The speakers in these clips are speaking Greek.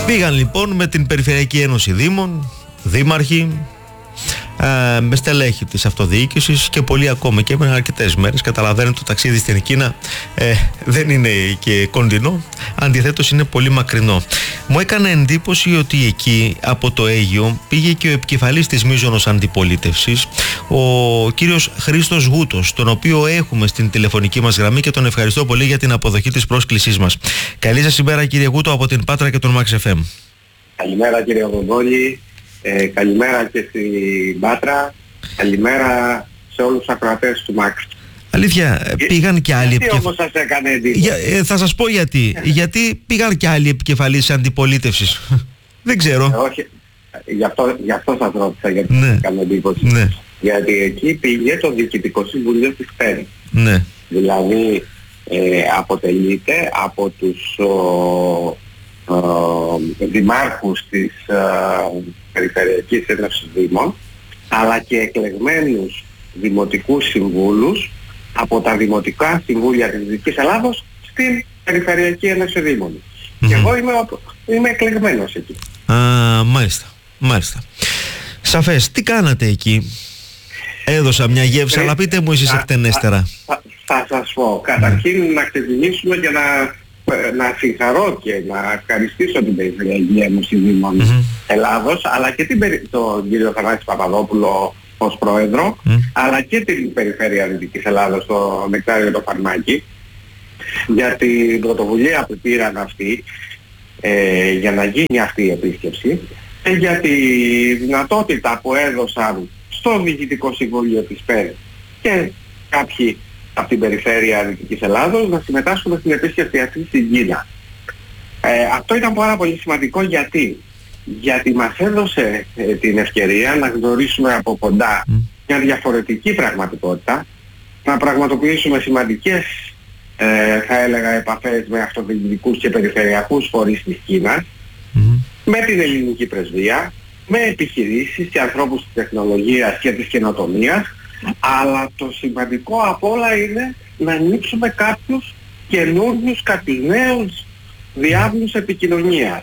Πήγαν λοιπόν με την Περιφερειακή Ένωση Δήμων, δήμαρχοι, με στελέχη της αυτοδιοίκησης και πολλοί ακόμα, και με αρκετές μέρες. Καταλαβαίνετε, το ταξίδι στην Κίνα δεν είναι και κοντινό, αντιθέτως είναι πολύ μακρινό. Μου έκανε εντύπωση ότι εκεί από το Αίγυο πήγε και ο επικεφαλής της μείζωνος αντιπολίτευσης, ο κύριος Χρήστος Γούτος, τον οποίο έχουμε στην τηλεφωνική μας γραμμή και τον ευχαριστώ πολύ για την αποδοχή της πρόσκλησής μας. Καλή σας ημέρα, κύριε Γούτο, από την Πάτρα και τον Max FM. Καλημέρα, κύριε Γογόλη. Καλημέρα και στην Πάτρα. Καλημέρα σε όλους τους ακροατές του Max. Αλήθεια, πήγαν και άλλοι επικεφαλής. Γιατί όμως σας έκανε εντύπωση? Θα σας πω γιατί. Γιατί πήγαν και άλλοι επικεφαλής αντιπολίτευσης. Δεν ξέρω. Όχι, γι' αυτό σας ρώτησα, γιατί σας έκανε εντύπωση. Ναι. Γιατί εκεί πήγε το Διοικητικό Συμβουλίο της ΠΕΡΗ. Ναι. Δηλαδή αποτελείται από τους δημάρχους της Περιφερειακής Ένωσης Δήμων, αλλά και εκλεγμένους δημοτικούς συμβούλους από τα Δημοτικά Συμβούλια της Δυτικής Ελλάδος στην Περιφερειακή Ένωση Δήμων. Και εγώ είμαι εκλεγμένος εκεί. Μάλιστα. Σαφές. Τι κάνατε εκεί? Έδωσα μια γεύση, αλλά πείτε μου εσείς εκτενέστερα. Θα σας πω. Καταρχήν να ξεκινήσουμε και να συγχαρώ και να ευχαριστήσω την Περιφερειακή Ένωση Δήμων Ελλάδος, αλλά και τον κύριο Θανάση Παπαδόπουλο ως πρόεδρο, αλλά και την Περιφέρεια Δυτικής Ελλάδος, το Νεκτάριο το Φαρμάκι, για την πρωτοβουλία που πήραν αυτοί για να γίνει αυτή η επίσκεψη και για τη δυνατότητα που έδωσαν στο Διοικητικό Συμβούλιο της ΠΕΡ και κάποιοι από την Περιφέρεια Δυτικής Ελλάδος να συμμετάσχουν στην επίσκεψη αυτή στην Κίνα. Αυτό ήταν πάρα πολύ σημαντικό γιατί μας έδωσε την ευκαιρία να γνωρίσουμε από κοντά μια διαφορετική πραγματικότητα, να πραγματοποιήσουμε σημαντικές θα έλεγα επαφές με αυτοδιοικητικούς και περιφερειακούς φορείς της Κίνας, με την ελληνική πρεσβεία, με επιχειρήσεις και ανθρώπους της τεχνολογίας και της καινοτομίας, αλλά το σημαντικό απ' όλα είναι να ανοίξουμε κάποιους καινούριους, κάποιους νέους διάβλους επικοινωνίας.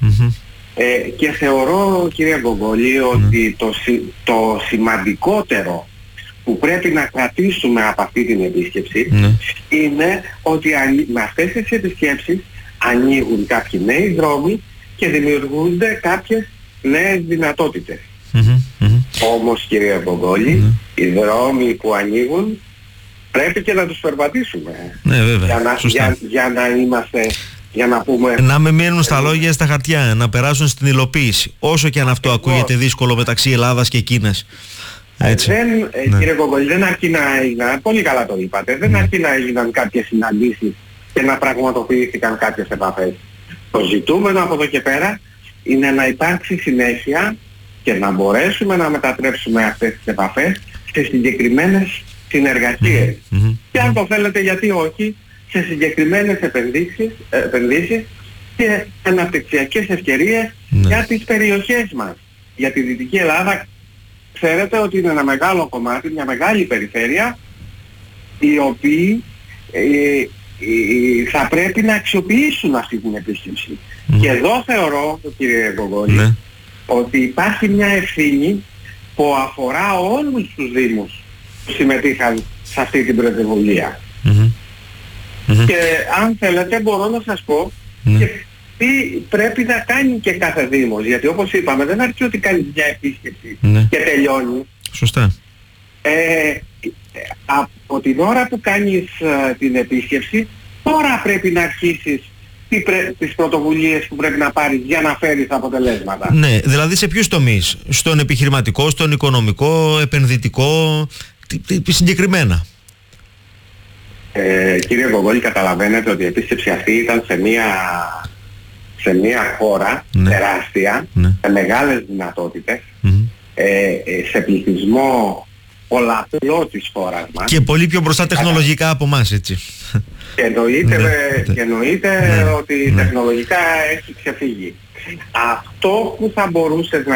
Και θεωρώ, κύριε Γκογκολή, ότι το σημαντικότερο που πρέπει να κρατήσουμε από αυτή την επίσκεψη είναι ότι με αυτές τις επισκέψεις ανοίγουν κάποιοι νέοι δρόμοι και δημιουργούνται κάποιες νέες δυνατότητες. Όμως, κύριε Γκογκολή, οι δρόμοι που ανοίγουν πρέπει και να τους περπατήσουμε. Ναι, βέβαια. Για να είμαστε... Για να πούμε... Να με μείνουν στα λόγια στα χαρτιά, να περάσουν στην υλοποίηση. Όσο και αν αυτό ακούγεται δύσκολο μεταξύ Ελλάδας και Κίνας. Έτσι. Κύριε Γκογκολή, δεν αρκεί να έγιναν, πολύ καλά το είπατε, δεν αρκεί να έγιναν κάποιες συναντήσεις και να πραγματοποιήθηκαν κάποιες επαφές. Το ζητούμενο από εδώ και πέρα είναι να υπάρξει συνέχεια και να μπορέσουμε να μετατρέψουμε αυτές τις επαφές σε συγκεκριμένες συνεργασίες. Και αν το θέλετε, γιατί όχι, σε συγκεκριμένες επενδύσεις και αναπτυξιακές ευκαιρίες για τις περιοχές μας. Για τη Δυτική Ελλάδα ξέρετε ότι είναι ένα μεγάλο κομμάτι, μια μεγάλη περιφέρεια, οι οποίοι θα πρέπει να αξιοποιήσουν αυτή την επίσκεψη. Και εδώ θεωρώ, κύριε Γκογκολή, ότι υπάρχει μια ευθύνη που αφορά όλους τους δήμους που συμμετείχαν σε αυτή την πρωτοβουλία. Και αν θέλετε μπορώ να σας πω και τι πρέπει να κάνει και κάθε δήμος, γιατί όπως είπαμε δεν αρκεί ότι κάνει μια επίσκεψη και τελειώνει. Σωστά. Από την ώρα που κάνεις την επίσκεψη, τώρα πρέπει να αρχίσεις τις πρωτοβουλίες που πρέπει να πάρεις για να φέρεις αποτελέσματα. Ναι, δηλαδή σε ποιους τομείς? Στον επιχειρηματικό, στον οικονομικό, επενδυτικό, συγκεκριμένα? Κύριε Γκογκολή, καταλαβαίνετε ότι η επίσκεψη αυτή ήταν σε μια χώρα τεράστια, με μεγάλες δυνατότητες, σε πληθυσμό πολλαπλό της χώρας μας. Και πολύ πιο μπροστά τεχνολογικά από εμάς, έτσι. Και εννοείται ότι τεχνολογικά έχει ξεφύγει. Αυτό που θα μπορούσε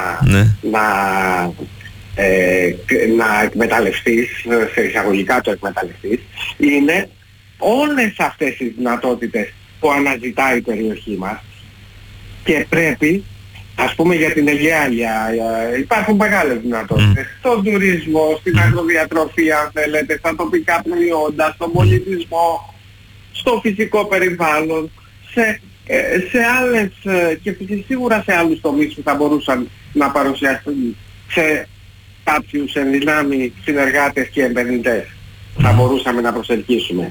να εκμεταλλευτείς, σε εισαγωγικά το εκμεταλλευτείς, είναι όλες αυτές τις δυνατότητες που αναζητάει η περιοχή μας Και πρέπει, ας πούμε για την Αιγαία, υπάρχουν μεγάλες δυνατότητες. Στον τουρισμό, στην αγροδιατροφή αν θέλετε, στα τοπικά προϊόντα, στον πολιτισμό, στο φυσικό περιβάλλον, σε άλλες και σίγουρα σε άλλους τομείς που θα μπορούσαν να παρουσιαστούν σε κάποιους ενδυνάμει συνεργάτες και επενδυτές. Θα μπορούσαμε να προσελκύσουμε.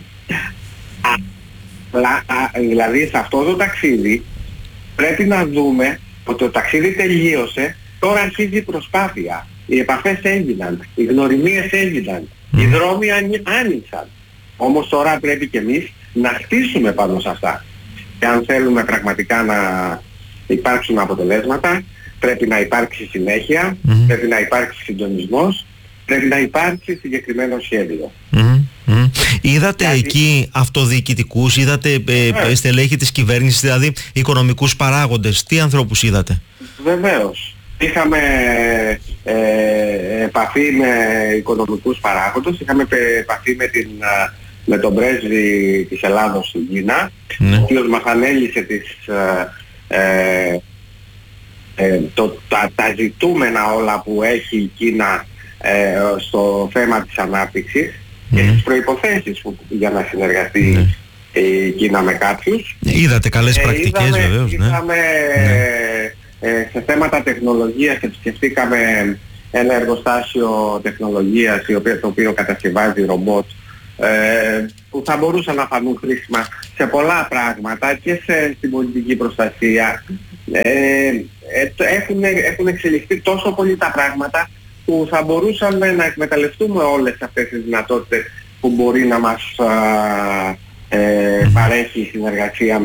Δηλαδή σε αυτό το ταξίδι πρέπει να δούμε ότι το ταξίδι τελείωσε, τώρα αρχίζει η προσπάθεια. Οι επαφές έγιναν, οι γνωριμίες έγιναν, οι δρόμοι άνοιξαν. Όμως τώρα πρέπει και εμείς να χτίσουμε πάνω σε αυτά. Και αν θέλουμε πραγματικά να υπάρξουν αποτελέσματα, πρέπει να υπάρξει συνέχεια, πρέπει να υπάρξει συντονισμός, πρέπει να υπάρξει συγκεκριμένο σχέδιο. Είδατε εκεί αυτοδιοικητικούς, είδατε στελέχη της κυβέρνησης, δηλαδή οικονομικούς παράγοντες, τι ανθρώπους είδατε? Βεβαίως. Είχαμε επαφή με οικονομικούς παράγοντες, είχαμε επαφή με τον πρέσβη της Ελλάδος στην Κίνα, ο οποίος μας ανέλησε τα ζητούμενα όλα που έχει η Κίνα στο θέμα της ανάπτυξης και τις προϋποθέσεις για να συνεργαστεί η Κίνα με κάποιους. Είδατε καλές πρακτικές βεβαίως. Είδαμε σε θέματα τεχνολογίας, επισκεφτήκαμε ένα εργοστάσιο τεχνολογίας το οποίο κατασκευάζει ρομπότ που θα μπορούσαν να φανούν χρήσιμα σε πολλά πράγματα και στην πολιτική προστασία. Έχουν εξελιχθεί τόσο πολύ τα πράγματα που θα μπορούσαμε να εκμεταλλευτούμε όλες αυτές τις δυνατότητες που μπορεί να μας παρέχει η συνεργασία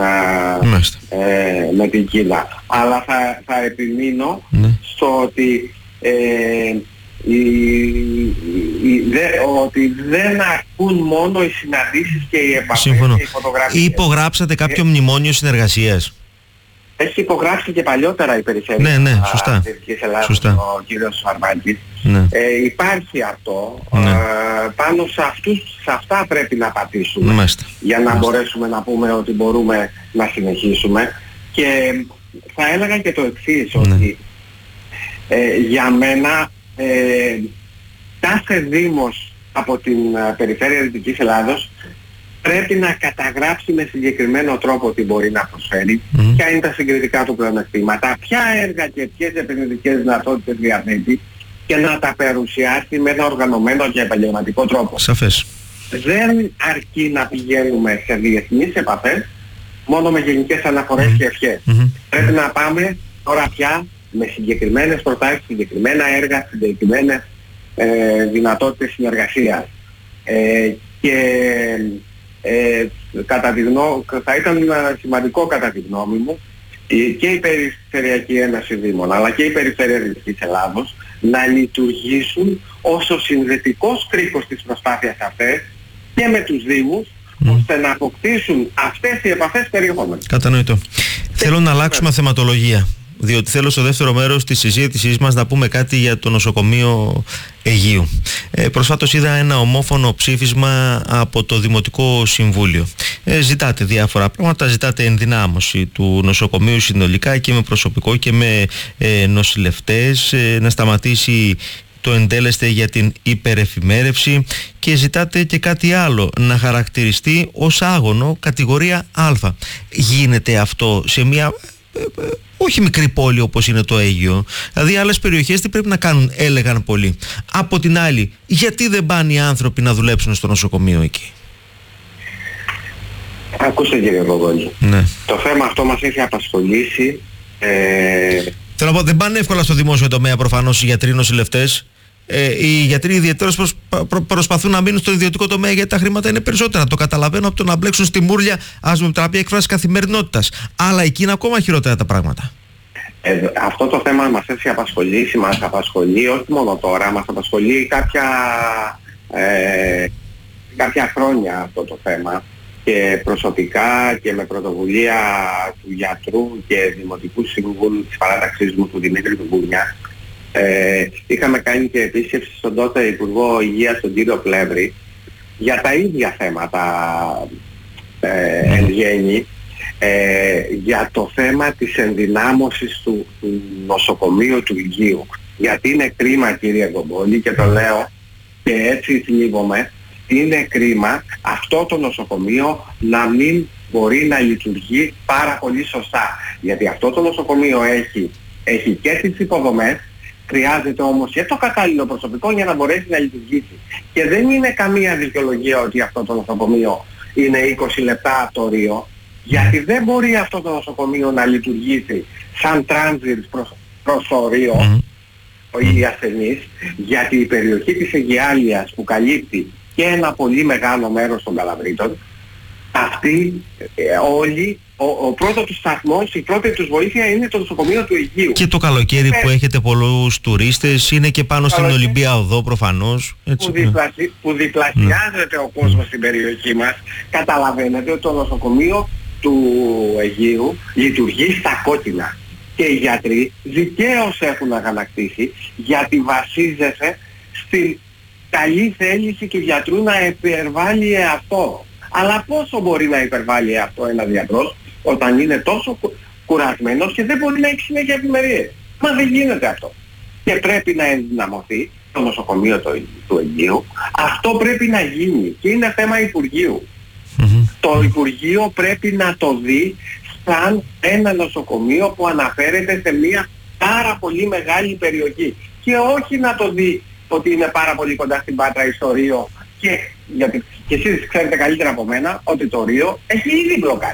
με την Κίνα. Αλλά θα επιμείνω στο ότι ότι δεν αρκούν μόνο οι συναντήσεις και οι επαφές και οι φωτογραφίες. Υπογράψατε κάποιο μνημόνιο συνεργασίας? Έχει υπογράψει και παλιότερα η περιφέρεια της Δυτικής Ελλάδας, ο κύριος Βαρβάκης. Υπάρχει αυτό. Πάνω σε αυτά πρέπει να πατήσουμε για να μπορέσουμε να πούμε ότι μπορούμε να συνεχίσουμε. Και θα έλεγα και το εξής, ότι για μένα κάθε δήμος από την περιφέρεια Δυτικής Ελλάδος πρέπει να καταγράψει με συγκεκριμένο τρόπο τι μπορεί να προσφέρει, ποια είναι τα συγκριτικά του πλεονεκτήματα, ποια έργα και ποιες επενδυτικές δυνατότητες διαθέτει και να τα παρουσιάσει με ένα οργανωμένο και επαγγελματικό τρόπο. Σαφές. Δεν αρκεί να πηγαίνουμε σε διεθνείς επαφές μόνο με γενικές αναφορές και ευχές. Πρέπει να πάμε τώρα πια με συγκεκριμένες προτάσεις, συγκεκριμένα έργα, συγκεκριμένες δυνατότητες συνεργασίας. Και θα ήταν σημαντικό κατά τη γνώμη μου και η Περιφερειακή Ένωση Δήμων αλλά και η Περιφέρεια Δυτικής Ελλάδος να λειτουργήσουν ως ο συνδετικός κρίκος της προσπάθειας αυτές και με τους Δήμους ώστε να αποκτήσουν αυτές οι επαφές περιεχόμενες. Κατανοητό. Θέλω να αλλάξουμε θεματολογία, διότι θέλω στο δεύτερο μέρος της συζήτησής μας να πούμε κάτι για το νοσοκομείο Αιγείου. Προσφάτως είδα ένα ομόφωνο ψήφισμα από το Δημοτικό Συμβούλιο. Ζητάτε διάφορα πράγματα, ζητάτε ενδυνάμωση του νοσοκομείου συνολικά και με προσωπικό και με νοσηλευτές, να σταματήσει το εντέλεστε για την υπερεφημέρευση και ζητάτε και κάτι άλλο, να χαρακτηριστεί ως άγωνο κατηγορία Α. Γίνεται αυτό σε μια όχι μικρή πόλη όπως είναι το Αίγυο? Δηλαδή άλλες περιοχές τι πρέπει να κάνουν, έλεγαν πολλοί. Από την άλλη, γιατί δεν πάνε οι άνθρωποι να δουλέψουν στο νοσοκομείο εκεί? Ακούστε κύριε Πογόλη, το θέμα αυτό μας έχει απασχολήσει. Θέλω να πω, δεν πάνε εύκολα στο δημόσιο τομέα προφανώς οι γιατροί, νοσηλευτές. Οι γιατροί ιδιαιτέρως προσπαθούν να μείνουν στο ιδιωτικό τομέα γιατί τα χρήματα είναι περισσότερα. Το καταλαβαίνω από το να μπλέξουν στη μούρλια, ας με τραπεί εκφράση καθημερινότητας. Αλλά εκεί είναι ακόμα χειρότερα τα πράγματα. Αυτό το θέμα μας έχει απασχολήσει, μας απασχολεί όχι μόνο τώρα, μας απασχολεί κάποια χρόνια αυτό το θέμα. Και προσωπικά και με πρωτοβουλία του γιατρού και δημοτικού συμβούλου της παράταξής μου, του Δημήτρη του Μπουνιά, είχαμε κάνει και επίσκεψη στον τότε Υπουργό Υγείας, τον κύριο Πλεύρη, για τα ίδια θέματα εν γέννη, για το θέμα της ενδυνάμωσης του νοσοκομείου του Αιγείου. Γιατί είναι κρίμα, κύριε Κομπόλη, και το λέω και έτσι θλίβομαι, είναι κρίμα αυτό το νοσοκομείο να μην μπορεί να λειτουργεί πάρα πολύ σωστά. Γιατί αυτό το νοσοκομείο έχει και τις υποδομές, χρειάζεται όμως και το κατάλληλο προσωπικό για να μπορέσει να λειτουργήσει. Και δεν είναι καμία δικαιολογία ότι αυτό το νοσοκομείο είναι 20 λεπτά από το Ρίο, γιατί δεν μπορεί αυτό το νοσοκομείο να λειτουργήσει σαν τράνζιτ προς το Ρίο οι ασθενείς, γιατί η περιοχή της Αιγιάλειας που καλύπτει και ένα πολύ μεγάλο μέρος των Καλαβρίτων, αυτοί όλοι, ο πρώτος τους σταθμός, η πρώτη τους βοήθεια είναι το νοσοκομείο του Αιγείου. Και το καλοκαίρι που έχετε πολλούς τουρίστες, είναι και πάνω στην Ολυμπία Οδό προφανώς. Έτσι, που διπλασιάζεται ο κόσμος στην περιοχή μας. Καταλαβαίνετε ότι το νοσοκομείο του Αιγείου λειτουργεί στα κόκκινα. Και οι γιατροί δικαίως έχουν αγανακτήσει, γιατί βασίζεται στην καλή θέληση του γιατρού να υπερβάλλει αυτό. Αλλά πόσο μπορεί να υπερβάλλει αυτό ένας γιατρός όταν είναι τόσο κουρασμένος και δεν μπορεί να έχει συνέχεια ευημερίες? Μα δεν γίνεται αυτό. Και πρέπει να ενδυναμωθεί το νοσοκομείο του Αιγείου. Αυτό πρέπει να γίνει και είναι θέμα Υπουργείου. Το Υπουργείο πρέπει να το δει σαν ένα νοσοκομείο που αναφέρεται σε μια πάρα πολύ μεγάλη περιοχή και όχι να το δει ότι είναι πάρα πολύ κοντά στην Πάτρα ή στο Ρίο, γιατί και εσείς ξέρετε καλύτερα από μένα ότι το Ρίο έχει ήδη μπλοκάρει.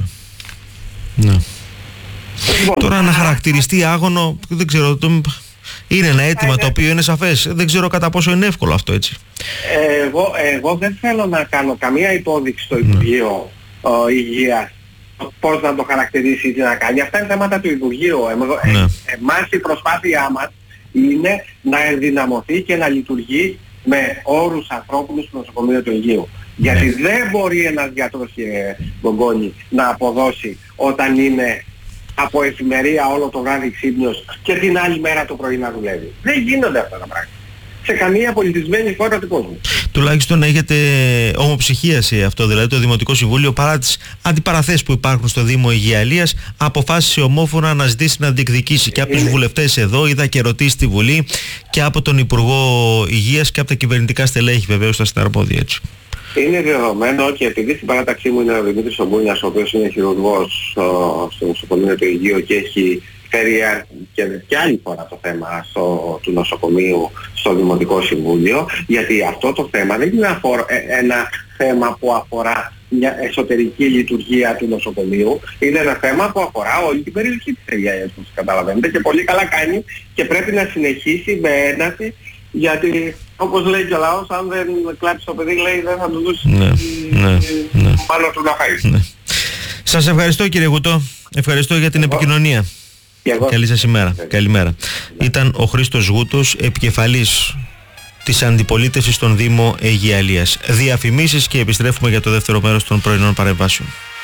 Ναι. Τώρα να χαρακτηριστεί άγωνο, δεν ξέρω, είναι ένα αίτημα το οποίο είναι σαφές. Δεν ξέρω κατά πόσο είναι εύκολο αυτό, έτσι. Εγώ δεν θέλω να κάνω καμία υπόδειξη στο Υπουργείο Υγείας πώς να το χαρακτηρίσει ή τι να κάνει. Αυτά είναι θέματα του Υπουργείου. Εμάς η προσπάθειά μας είναι να ενδυναμωθεί και να λειτουργεί με όρους ανθρώπινους στο νοσοκομείο του Αιγείου. Γιατί δεν μπορεί ένας γιατρός, κύριε Γκογκόνη, να αποδώσει όταν είναι από εφημερία όλο το βράδυ ξύπνιος και την άλλη μέρα το πρωί να δουλεύει. Δεν γίνονται αυτά τα πράγματα σε καμία πολιτισμένη χώρα του κόσμου. Τουλάχιστον έχετε ομοψυχία σε αυτό, δηλαδή το Δημοτικό Συμβούλιο, παρά τις αντιπαραθέσεις που υπάρχουν στο Δήμο Αιγιαλίας, αποφάσισε ομόφωνα να ζητήσει να διεκδικήσει και από τους βουλευτές εδώ, είδα και ερωτήσεις στη Βουλή, και από τον Υπουργό Υγείας και από τα κυβερνητικά στελέχη βεβαίως στα συναρμόδια, έτσι. Είναι δεδομένο, και επειδή στην παράταξή μου είναι ο Δημήτρης Ομπούνιας, ο οποίος είναι χειρουργός στο νοσοκομείο του Αιγείου και έχει φέρει και άλλη φορά το θέμα του νοσοκομείου στο Δημοτικό Συμβούλιο, γιατί αυτό το θέμα δεν είναι ένα θέμα που αφορά μια εσωτερική λειτουργία του νοσοκομείου, είναι ένα θέμα που αφορά όλη την περιοχή της Αιγιαλίας, όπως καταλαβαίνετε, και πολύ καλά κάνει και πρέπει να συνεχίσει με ένταση, γιατί όπως λέει και ο λαός, αν δεν κλάψει το παιδί, λέει, δεν θα του δώσει πάνω του να φάει. Σας ευχαριστώ, κύριε Γουτό. Ευχαριστώ για την επικοινωνία. Καλή σας ημέρα. Καλημέρα. Ήταν ο Χρήστος Γούτος, επικεφαλής της αντιπολίτευσης στον Δήμο Αιγιαλίας. Διαφημίσεις και επιστρέφουμε για το δεύτερο μέρος των πρωινών παρεμβάσεων.